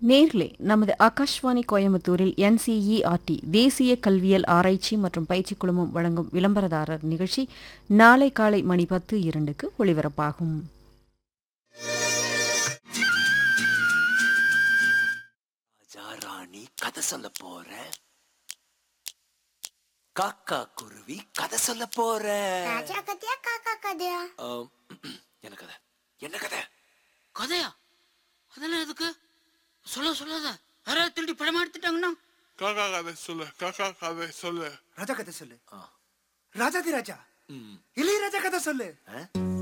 நேர்களே, நமது ஆகாஷ்வாணி கோயம்புத்தூரில் NCERT தேசிய கல்வியியல் ஆராய்ச்சி மற்றும் பயிற்சி குழுமம் வழங்கும் விளம்பரதாரர் நிகழ்ச்சி நாளை காலை மணி 10:02க்கு ஒளிபரப்பாகும். ராஜா ராணி கதை சொல்ல போற, காக்கா குருவி கதை சொல்ல போற. ராஜா கதையா காக்கா கதையா? என்ன கதை? என்ன கதை? கதையா? அதெல்லாம் எதுக்கு? சொல்லாத. யாராவது திருடி படமா எடுத்துட்டாங்கன்னா காக்கா கதை சொல்லு, காக்கா கதை சொல்லு. ராஜா கதை சொல்லு. ராஜாதி ராஜா இளையராஜா கதை சொல்லு.